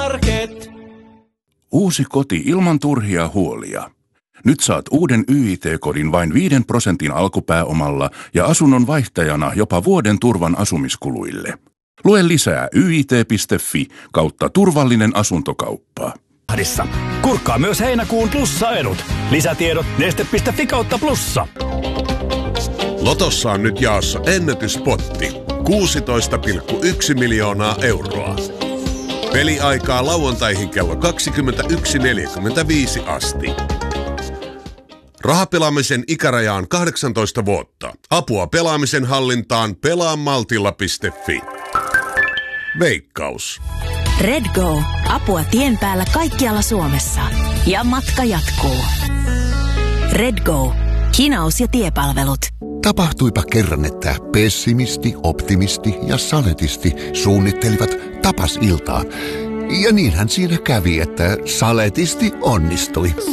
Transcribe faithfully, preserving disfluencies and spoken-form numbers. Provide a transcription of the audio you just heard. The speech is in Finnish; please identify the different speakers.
Speaker 1: K-Market.
Speaker 2: Uusi koti ilman turhia huolia. Nyt saat uuden Y I T-kodin vain viiden prosentin alkupääomalla ja asunnon vaihtajana jopa vuoden turvan asumiskuluille. Lue lisää y i t piste f i kautta turvallinen asuntokauppa.
Speaker 3: Kurkkaa myös heinäkuun plussaedut. Lisätiedot neste piste fi kautta plussa.
Speaker 4: Lotossa on nyt jaossa ennätyspotti. kuusitoista pilkku yksi miljoonaa euroa. Peliaikaa lauantaihin kello kaksikymmentäyksi neljäkymmentäviisi asti. Rahapelaamisen ikäraja on kahdeksantoista vuotta. Apua pelaamisen hallintaan pelaamaltilla piste fi. Veikkaus.
Speaker 5: Redgo. Apua tien päällä kaikkialla Suomessa. Ja matka jatkuu. Redgo. Hinaus ja tiepalvelut.
Speaker 6: Tapahtuipa kerran, että pessimisti, optimisti ja saletisti suunnittelivat tapasiltaa. Ja niinhän siinä kävi, että saletisti onnistui.